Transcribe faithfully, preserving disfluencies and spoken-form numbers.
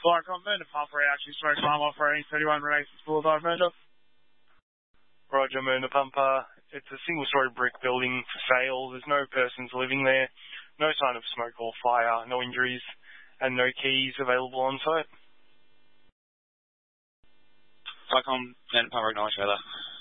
Viacom, Murder Pumper, actually stroke farm operating thirty-one Renaissance Boulevard, Murder. Roger, Murder Pumper. It's a single-story brick building for sale. There's no persons living there, no sign of smoke or fire, no injuries, and no keys available on site. Viacom, Murder Pumper, acknowledge weather.